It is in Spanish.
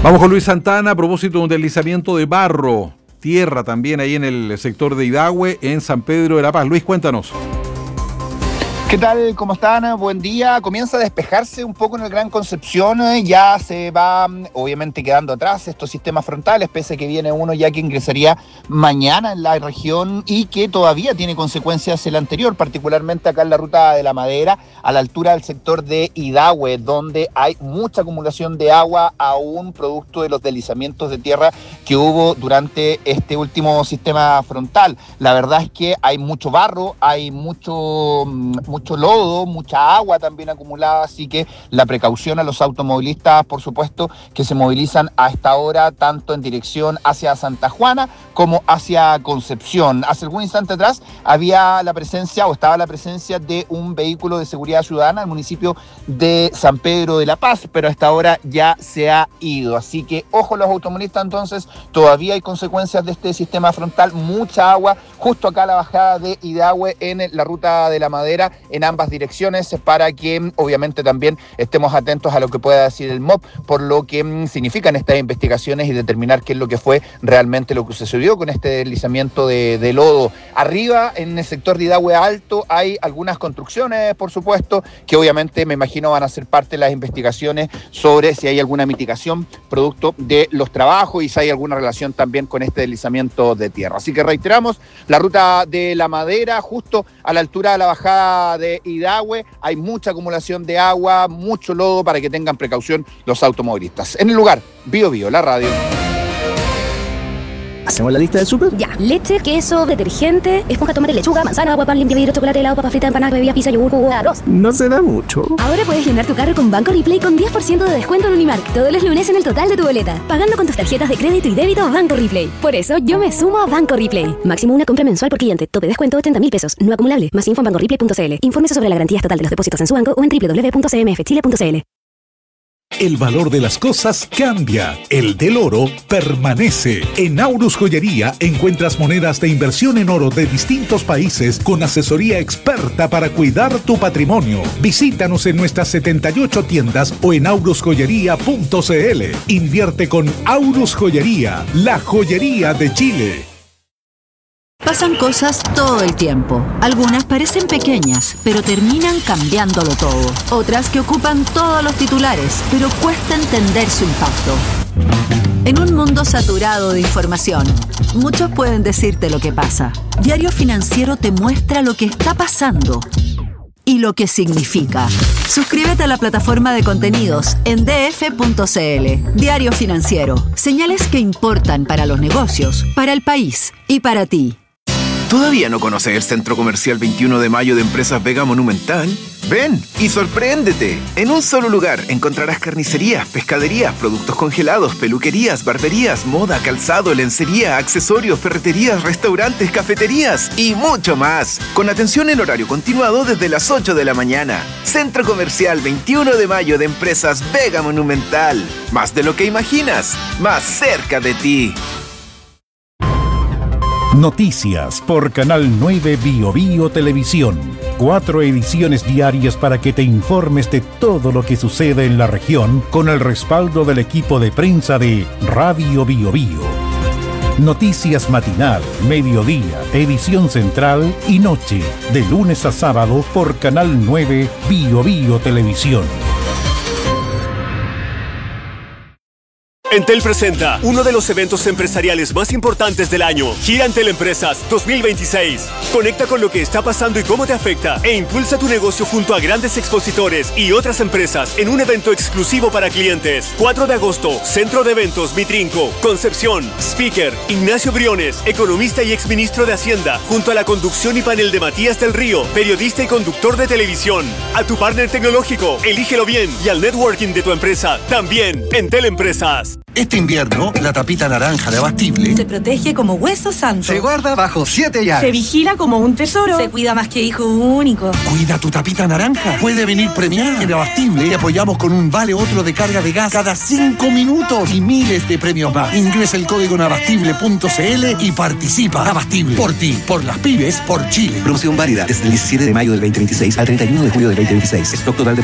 Vamos con Luis Santana a propósito de un deslizamiento de barro, tierra también ahí en el sector de Idahue, en San Pedro de la Paz. Luis, cuéntanos. ¿Qué tal? ¿Cómo están? Buen día. Comienza a despejarse un poco en el Gran Concepción. Ya se va, obviamente, quedando atrás estos sistemas frontales, pese a que viene uno ya que ingresaría mañana en la región y que todavía tiene consecuencias el anterior, particularmente acá en la Ruta de la Madera, a la altura del sector de Idahue, donde hay mucha acumulación de agua, aún producto de los deslizamientos de tierra que hubo durante este último sistema frontal. La verdad es que hay mucho barro, hay mucho lodo, mucha agua también acumulada, así que la precaución a los automovilistas, por supuesto, que se movilizan a esta hora tanto en dirección hacia Santa Juana como hacia Concepción. Hace algún instante atrás estaba la presencia de un vehículo de seguridad ciudadana al municipio de San Pedro de la Paz, pero hasta ahora ya se ha ido, así que ojo los automovilistas. Entonces todavía hay consecuencias de este sistema frontal, mucha agua justo acá a la bajada de Idahue en la Ruta de la Madera, en ambas direcciones, para que obviamente también estemos atentos a lo que pueda decir el MOP, por lo que significan estas investigaciones y determinar qué es lo que fue realmente lo que sucedió con este deslizamiento de lodo. Arriba, en el sector de Idahue Alto, hay algunas construcciones, por supuesto, que obviamente me imagino van a ser parte de las investigaciones sobre si hay alguna mitigación producto de los trabajos y si hay alguna relación también con este deslizamiento de tierra. Así que reiteramos, la Ruta de la Madera, justo a la altura de la bajada de Idahue, hay mucha acumulación de agua, mucho lodo, para que tengan precaución los automovilistas. En el lugar, Bio Bio, la radio. ¿Hacemos la lista del súper? Ya. Leche, queso, detergente, esponja, tomate, lechuga, manzana, agua, pan, limpia vidrio, chocolate, helado, papa frita, empanada, bebida, pizza, yogur, jugo, arroz. No se da mucho. Ahora puedes llenar tu carro con Banco Replay con 10% de descuento en Unimark todos los lunes en el total de tu boleta, pagando con tus tarjetas de crédito y débito Banco Replay. Por eso yo me sumo a Banco Replay. Máximo una compra mensual por cliente. Tope descuento 80.000 pesos. No acumulable. Más info en bancoreplay.cl. Infórmese sobre la garantía estatal de los depósitos en su banco o en www.cmfchile.cl. El valor de las cosas cambia, el del oro permanece. En Aurus Joyería encuentras monedas de inversión en oro de distintos países con asesoría experta para cuidar tu patrimonio. Visítanos en nuestras 78 tiendas o en aurusjoyería.cl. Invierte con Aurus Joyería, la joyería de Chile. Pasan cosas todo el tiempo. Algunas parecen pequeñas, pero terminan cambiándolo todo. Otras que ocupan todos los titulares, pero cuesta entender su impacto. En un mundo saturado de información, muchos pueden decirte lo que pasa. Diario Financiero te muestra lo que está pasando y lo que significa. Suscríbete a la plataforma de contenidos en df.cl. Diario Financiero. Señales que importan para los negocios, para el país y para ti. ¿Todavía no conoces el Centro Comercial 21 de Mayo de Empresas Vega Monumental? Ven y sorpréndete. En un solo lugar encontrarás carnicerías, pescaderías, productos congelados, peluquerías, barberías, moda, calzado, lencería, accesorios, ferreterías, restaurantes, cafeterías y mucho más. Con atención en horario continuado desde las 8 de la mañana. Centro Comercial 21 de Mayo de Empresas Vega Monumental. Más de lo que imaginas, más cerca de ti. Noticias por Canal 9 Bio Bio Televisión. 4 ediciones diarias para que te informes de todo lo que sucede en la región con el respaldo del equipo de prensa de Radio Bio Bio. Noticias matinal, mediodía, edición central y noche, de lunes a sábado por Canal 9 Bio Bio Televisión. Entel presenta uno de los eventos empresariales más importantes del año, Gira Entel Empresas 2026. Conecta con lo que está pasando y cómo te afecta e impulsa tu negocio junto a grandes expositores y otras empresas en un evento exclusivo para clientes. 4 de agosto, Centro de Eventos Mitrinco, Concepción. Speaker, Ignacio Briones, economista y exministro de Hacienda, junto a la conducción y panel de Matías del Río, periodista y conductor de televisión. A tu partner tecnológico, elígelo bien, y al networking de tu empresa, también, Entel Empresas. Este invierno, la tapita naranja de Abastible se protege como hueso santo. Se guarda bajo 7 llaves. Se vigila como un tesoro. Se cuida más que hijo único. Cuida tu tapita naranja. Puede venir premiada. En Abastible te apoyamos con un vale otro de carga de gas cada 5 minutos y miles de premios más. Ingresa el código en abastible.cl y participa. Abastible. Por ti, por las pymes, por Chile. Promoción válida desde el 17 de mayo del 2026 al 31 de julio del 2026. Stock total de